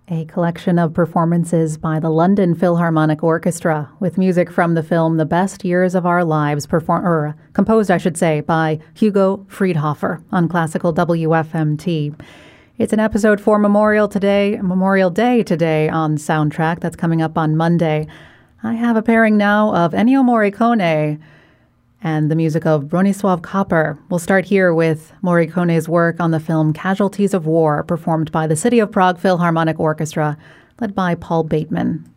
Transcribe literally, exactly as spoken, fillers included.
A collection of performances by the London Philharmonic Orchestra with music from the film The Best Years of Our Lives, perform- or composed, I should say, by Hugo Friedhofer on classical W F M T. It's an episode for Memorial today, Memorial Day today on Soundtrack. That's coming up on Monday. I have a pairing now of Ennio Morricone and the music of Bronisław Koper. We'll start here with Morricone's work on the film Casualties of War, performed by the City of Prague Philharmonic Orchestra, led by Paul Bateman.